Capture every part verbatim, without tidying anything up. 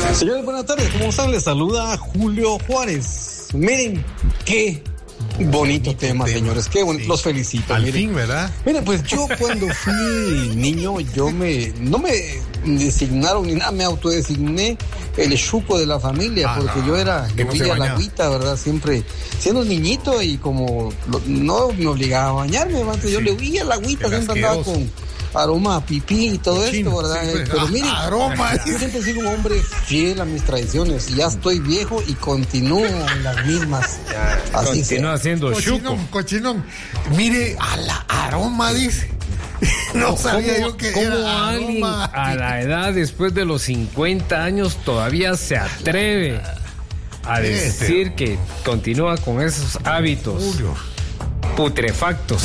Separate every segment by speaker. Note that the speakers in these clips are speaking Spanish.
Speaker 1: Señores, buenas tardes. ¿Cómo están? Les saluda Julio Juárez. Miren, qué bonito, bonito tema, tema, señores. Qué bonito. Sí. Los felicito.
Speaker 2: Al
Speaker 1: miren.
Speaker 2: fin, ¿verdad?
Speaker 1: Miren, pues yo cuando fui niño, yo me, no me designaron ni nada, me autodesigné el chuco de la familia, ah, porque no, yo era, yo no vivía la agüita, ¿verdad? Siempre siendo niñito y como lo, no me obligaba a bañarme, antes sí. Yo le huía la agüita, siempre andaba con aroma a pipí y todo Chino, esto, ¿verdad? Sí, pero ah, miren, aroma. Yo siempre soy un hombre fiel a mis tradiciones. Ya estoy viejo y continúo en las mismas.
Speaker 3: Así continúa haciendo chuco.
Speaker 2: Cochinón, mire, a la aroma, dice. No sabía yo que era
Speaker 3: alguien a la edad después de los cincuenta años todavía se atreve a decir este. que continúa con esos hábitos Julio. putrefactos.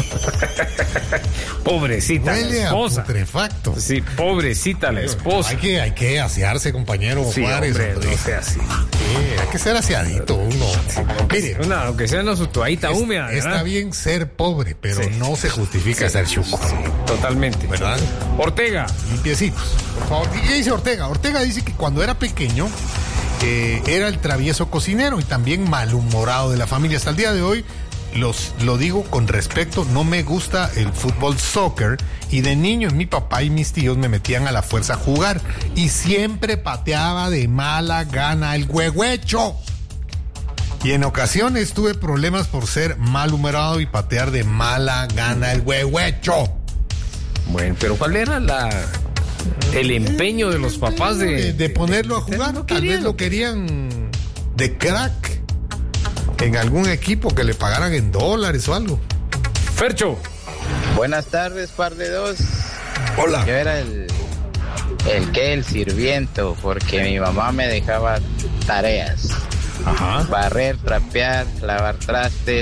Speaker 3: Pobrecita
Speaker 2: Huele
Speaker 3: la esposa.
Speaker 2: A putrefacto.
Speaker 3: Sí, pobrecita la esposa.
Speaker 2: Hay que, hay que asearse, compañero
Speaker 3: sí,
Speaker 2: Juárez.
Speaker 3: Hombre, hombre. No sea así.
Speaker 2: Sí, hay que ser aseadito uno.
Speaker 3: Sí, mire, una, aunque sea una su toallita húmeda. ¿verdad?
Speaker 2: Está bien ser pobre, pero sí. no se justifica sí. ser chuco.
Speaker 3: Sí, totalmente.
Speaker 2: ¿Verdad?
Speaker 3: Ortega.
Speaker 2: Limpiecitos. Por favor. ¿Qué dice Ortega? Ortega dice que cuando era pequeño eh, era el travieso cocinero y también malhumorado de la familia. Hasta el día de hoy Los, lo digo con respeto, no me gusta el fútbol soccer y de niños mi papá y mis tíos me metían a la fuerza a jugar y siempre pateaba de mala gana el huehuecho. Y en ocasiones tuve problemas por ser malhumorado y patear de mala gana el huehuecho.
Speaker 3: Bueno, pero ¿cuál era la el empeño de los papás de,
Speaker 2: de, de ponerlo a jugar? No Tal vez lo querían de crack. En algún equipo que le pagaran en dólares o algo.
Speaker 3: Fercho.
Speaker 4: Buenas tardes, par de dos.
Speaker 2: Hola.
Speaker 4: Yo era el, el que el sirviento, porque mi mamá me dejaba tareas.
Speaker 3: Ajá.
Speaker 4: Barrer, trapear, lavar trastes,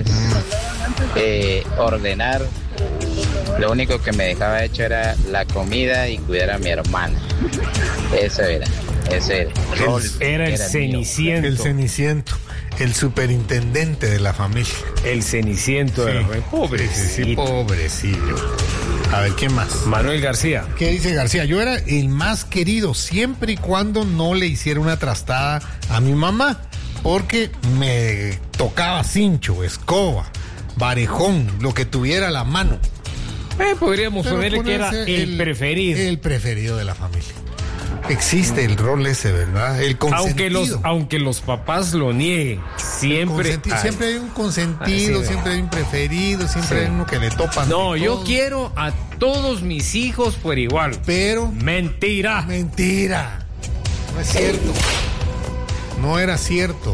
Speaker 4: eh, ordenar. Lo único que me dejaba hecho era la comida y cuidar a mi hermana. Eso era. Ese era.
Speaker 3: El, rol, era el era ceniciento.
Speaker 2: Mío. El ceniciento. El superintendente de la familia.
Speaker 3: El ceniciento sí. de la familia. Pobrecito.
Speaker 2: Sí, sí, pobrecillo. A ver, ¿quién más?
Speaker 3: Manuel García.
Speaker 2: ¿Qué dice García? Yo era el más querido siempre y cuando no le hiciera una trastada a mi mamá, porque me tocaba cincho, escoba, varejón, lo que tuviera a la mano.
Speaker 3: Eh, podríamos ponerle que era el, el preferido.
Speaker 2: El preferido de la familia. Existe el rol ese, ¿verdad? El consentido.
Speaker 3: Aunque los, aunque los papás lo nieguen, siempre
Speaker 2: hay. Siempre hay un consentido, sí, siempre hay un preferido, siempre sí. hay uno que le topan.
Speaker 3: No, yo quiero a todos mis hijos por igual.
Speaker 2: Pero.
Speaker 3: Mentira.
Speaker 2: Mentira. No es cierto. No era cierto.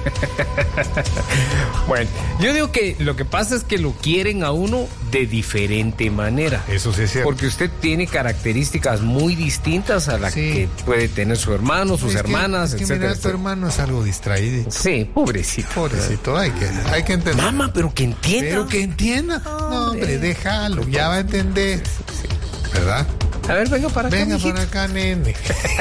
Speaker 3: Bueno, yo digo que lo que pasa es que lo quieren a uno de diferente manera.
Speaker 2: Eso sí es cierto.
Speaker 3: Porque usted tiene características muy distintas a las sí. que puede tener su hermano, sus
Speaker 2: es
Speaker 3: hermanas,
Speaker 2: que, es
Speaker 3: etcétera.
Speaker 2: Que mira, tu hermano es algo distraído.
Speaker 3: Sí, pobrecito.
Speaker 2: Pobrecito, hay que, hay que entender.
Speaker 3: Mamá, pero que entienda.
Speaker 2: Pero que entienda. No, hombre, déjalo, ya va a entender. Sí. ¿Verdad?
Speaker 3: A ver, venga para acá.
Speaker 2: Venga para acá, nene.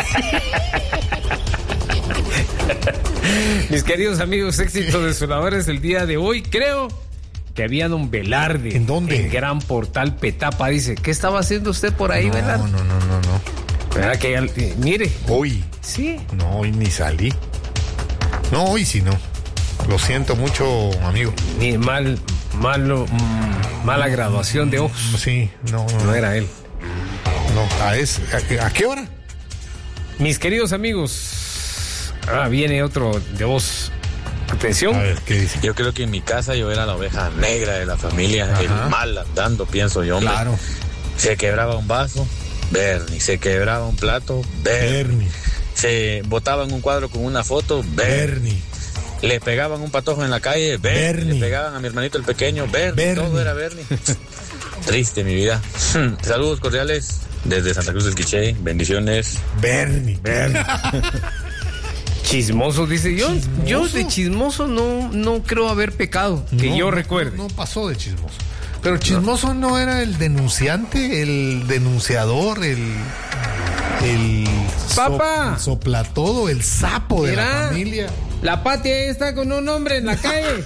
Speaker 3: Mis queridos amigos, éxitos de Soladores el día de hoy. Creo que había don Velarde.
Speaker 2: ¿En dónde?
Speaker 3: En Gran Portal Petapa. Dice, ¿qué estaba haciendo usted por ahí,
Speaker 2: no,
Speaker 3: Velarde?
Speaker 2: No, no, no, no.
Speaker 3: ¿Verdad que eh, mire?
Speaker 2: Hoy.
Speaker 3: Sí.
Speaker 2: No, hoy ni salí. No, hoy sí no. Lo siento mucho, amigo.
Speaker 3: Ni mal, malo, mmm, mala graduación de ojos.
Speaker 2: Sí, no, no.
Speaker 3: No era él.
Speaker 2: No, ¿a, es, a, ¿a qué hora?
Speaker 3: Mis queridos amigos. Ah, viene otro de voz. Atención.
Speaker 2: A ver, ¿qué dice?
Speaker 5: Yo creo que en mi casa yo era la oveja negra de la familia. Ajá. El mal andando, pienso yo, hombre.
Speaker 2: Claro.
Speaker 5: Se quebraba un vaso, Bernie. Se quebraba un plato, Bernie.
Speaker 2: Bernie.
Speaker 5: Se botaban un cuadro con una foto, Bernie.
Speaker 2: Bernie.
Speaker 5: Le pegaban un patojo en la calle, Bernie.
Speaker 2: Bernie.
Speaker 5: Le pegaban a mi hermanito el pequeño, Bernie.
Speaker 2: Bernie.
Speaker 5: Todo era Bernie. Triste mi vida. Saludos cordiales desde Santa Cruz del Quiché. Bendiciones.
Speaker 2: Bernie.
Speaker 3: Bernie. Chismoso, dice yo. ¿Chismoso? Yo de chismoso no, no creo haber pecado, que
Speaker 2: no,
Speaker 3: yo
Speaker 2: no,
Speaker 3: recuerde.
Speaker 2: No, no pasó de chismoso. Pero chismoso no. no era el denunciante, el denunciador, el. El.
Speaker 3: ¡Papá!
Speaker 2: So, soplatodo, el sapo de
Speaker 3: Mira,
Speaker 2: la familia.
Speaker 3: La Pati ahí está con un hombre en la calle.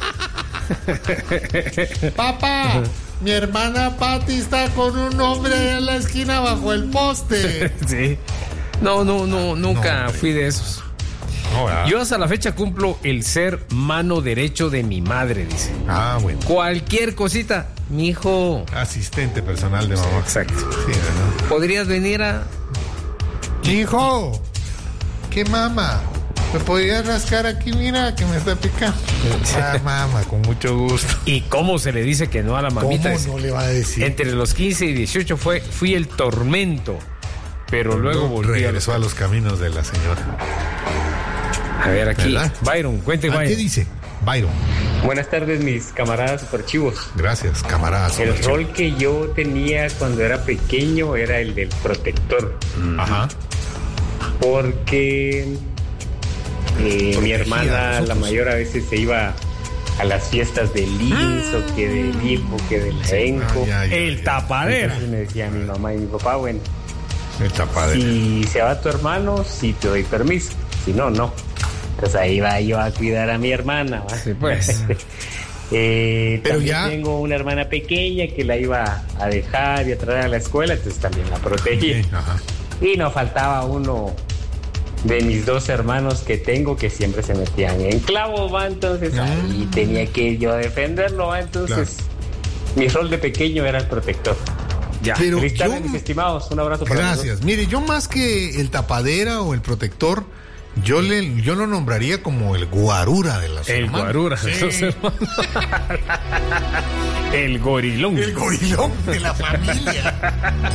Speaker 2: Papá, mi hermana Pati está con un hombre en la esquina bajo el poste.
Speaker 3: Sí. No, no, no, nunca no, fui de esos.
Speaker 2: No,
Speaker 3: yo hasta la fecha cumplo el ser mano derecho de mi madre, dice.
Speaker 2: Ah, bueno.
Speaker 3: Cualquier cosita, mi hijo.
Speaker 2: Asistente personal de mamá.
Speaker 3: Exacto.
Speaker 2: Sí, ¿verdad?
Speaker 3: ¿Podrías venir a...?
Speaker 2: Hijo, ¿qué mamá? ¿Me podrías rascar aquí? Mira, que me está picando. Ah, mamá, con mucho gusto.
Speaker 3: ¿Y cómo se le dice que no a la mamita?
Speaker 2: ¿Cómo no le va a decir?
Speaker 3: Entre los quince y dieciocho fue, fui el tormento, pero, pero luego volví
Speaker 2: regresó a los... a los caminos de la señora.
Speaker 3: A ver, aquí, ¿verdad? Byron, cuente, Byron.
Speaker 2: ¿Qué dice Byron?
Speaker 6: Buenas tardes, mis camaradas superchivos.
Speaker 2: Gracias, camaradas.
Speaker 6: El rol que yo tenía cuando era pequeño era el del protector.
Speaker 2: Ajá.
Speaker 6: Porque eh, mi hermana, la mayor, a veces se iba a las fiestas del I N S o que del I P O, que del ENCO.
Speaker 3: Ah, ya, ya, el tapadero.
Speaker 6: Y me decía mi mamá y mi papá, bueno,
Speaker 2: el tapadero.
Speaker 6: Si se va tu hermano, sí te doy permiso. Si no, no. Entonces ahí va yo a cuidar a mi hermana, ¿va?
Speaker 3: Sí, pues.
Speaker 6: eh,
Speaker 2: Pero
Speaker 6: también
Speaker 2: ya...
Speaker 6: tengo una hermana pequeña que la iba a dejar y a traer a la escuela, entonces también la protegí.
Speaker 2: Okay, ajá.
Speaker 6: Y no faltaba uno de mis dos hermanos que tengo que siempre se metían en clavo, ¿va? Entonces mm. ahí tenía que yo defenderlo, ¿va? Entonces claro. Mi rol de pequeño era el protector.
Speaker 3: Ya.
Speaker 6: Pero yo... mis estimados, un abrazo para
Speaker 2: gracias.
Speaker 6: Todos.
Speaker 2: Mire, yo más que el tapadera o el protector, Yo le, yo lo nombraría como el guarura de las
Speaker 3: El
Speaker 2: hermanas.
Speaker 3: guarura
Speaker 2: sí.
Speaker 3: de los hermanos. El gorilón.
Speaker 2: El gorilón de la familia.